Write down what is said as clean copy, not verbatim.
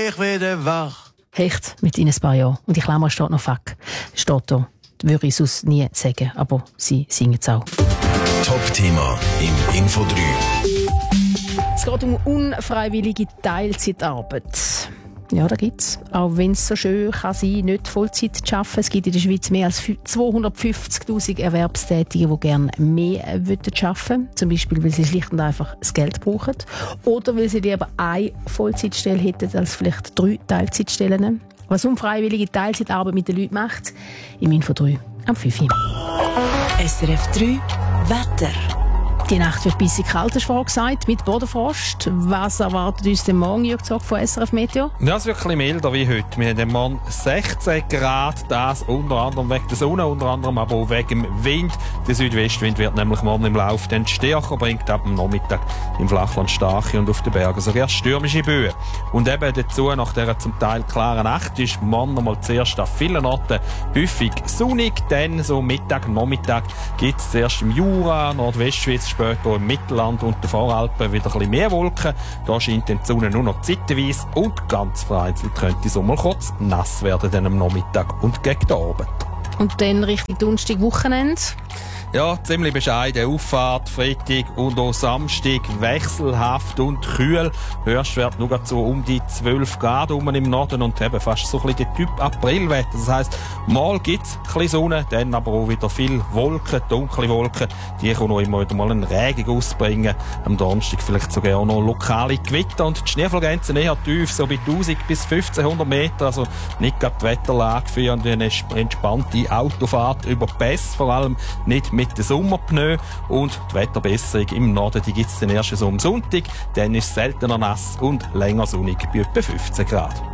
ich wieder wach. Hecht mit in ein paar Jahren. Und die Klammer steht noch Fuck. Steht da. Würde ich sonst nie sagen, aber sie singen es auch. Top-Thema im Info 3. Es geht um unfreiwillige Teilzeitarbeit. Ja, da gibt es. Auch wenn es so schön kann sein, nicht Vollzeit zu arbeiten. Es gibt in der Schweiz mehr als 250'000 Erwerbstätige, die gerne mehr arbeiten würden. Zum Beispiel, weil sie schlicht und einfach das Geld brauchen. Oder weil sie lieber eine Vollzeitstelle hätten als vielleicht 3 Teilzeitstellen. Was unfreiwillige Teilzeitarbeit mit den Leuten macht, im Info 3 am 5 Uhr. SRF 3 Wetter. Die Nacht wird bissig kalt, hast du vorgesagt, mit Bodenfrost. Was erwartet uns den Morgen, Jürg Zog von SRF Meteo? Ja, es wird ein bisschen milder wie heute. Wir haben am Morgen 16 Grad, das unter anderem wegen der Sonne, unter anderem aber auch wegen dem Wind. Der Südwestwind wird nämlich morgen im Laufe dann stärker, bringt ab dem Nachmittag im Flachland starke und auf den Bergen sogar stürmische Böen. Und eben dazu, nach dieser zum Teil klaren Nacht, ist morgen mal zuerst an vielen Orten häufig sonnig. Dann so Mittag, Nachmittag gibt es zuerst im Jura, Nordwestschweiz, später im Mittelland und den Voralpen wieder ein bisschen mehr Wolken. Da scheint die Sonne nur noch zeitweise und ganz vereinzelt könnte es mal kurz nass werden dann am Nachmittag und gegen den Abend. Und dann Richtung Donnerstag, Wochenende? Ja, ziemlich bescheiden. Auffahrt, Freitag und auch Samstag wechselhaft und kühl. Höchstwert nur so um die 12 Grad im Norden und eben fast so ein bisschen der Typ Aprilwetter. Das heisst, mal gibt's ein bisschen Sonne, dann aber auch wieder viel Wolken, dunkle Wolken. Die können auch immer wieder mal einen Regen ausbringen. Am Donnerstag vielleicht sogar auch noch lokale Gewitter und die Schneefallgrenzen eher tief, so bei 1000 bis 1500 Meter. Also nicht gerade die Wetterlage für eine entspannte Autofahrt über die Pässe, vor allem nicht mit den Sommerpneu. Und die Wetterbesserung im Norden, die gibt es dann erst so am Sonntag. Dann ist es seltener nass und länger sonnig bei etwa 15 Grad.